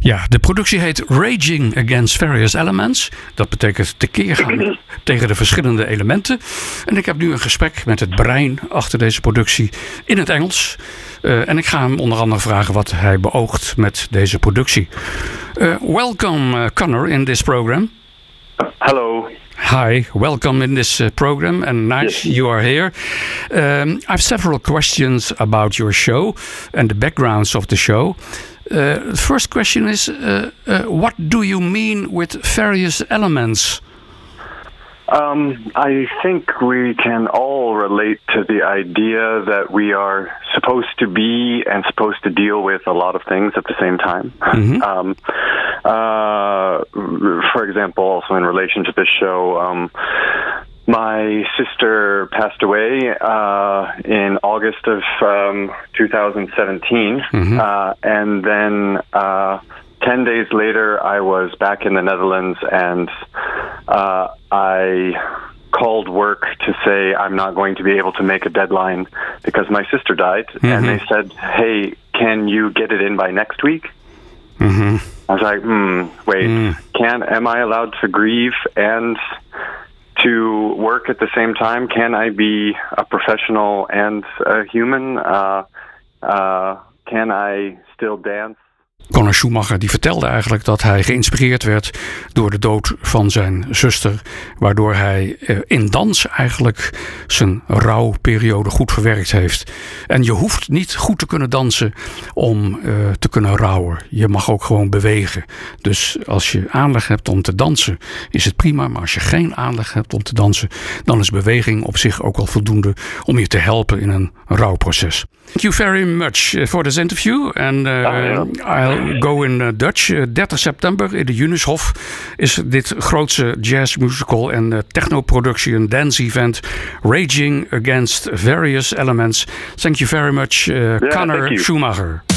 Ja, de productie heet Raging Against Various Elements. Dat betekent tekeer gaan tegen de verschillende elementen. En ik heb nu een gesprek met het brein achter deze productie in het Engels. En ik ga hem onder andere vragen wat hij beoogt met deze productie. Welcome, Connor, in this program. Hello. Hi, welcome in this program, and nice you are here. I have several questions about your show and the backgrounds of the show. The first question is, what do you mean with various elements? I think we can all relate to the idea that we are supposed to be and supposed to deal with a lot of things at the same time. Mm-hmm. For example, also in relation to this show, my sister passed away in August of 2017, mm-hmm. And then 10 days later, I was back in the Netherlands, and I called work to say I'm not going to be able to make a deadline because my sister died, mm-hmm. and they said, "Hey, can you get it in by next week?" Mm-hmm. I was like, wait, am I allowed to grieve and to work at the same time? Can I be a professional and a human? Can I still dance? Conor Schumacher die vertelde eigenlijk dat hij geïnspireerd werd door de dood van zijn zuster, waardoor hij in dans eigenlijk zijn rouwperiode goed verwerkt heeft. En je hoeft niet goed te kunnen dansen om te kunnen rouwen. Je mag ook gewoon bewegen. Dus als je aanleg hebt om te dansen, is het prima. Maar als je geen aanleg hebt om te dansen, dan is beweging op zich ook al voldoende om je te helpen in een rouwproces. Thank you very much for this interview. And I'll go in Dutch. 30 september in de Junushof is dit grootste jazzmusical en technoproductie, een dance event. Raging Against Various Elements. Thank you very much, Connor Schumacher.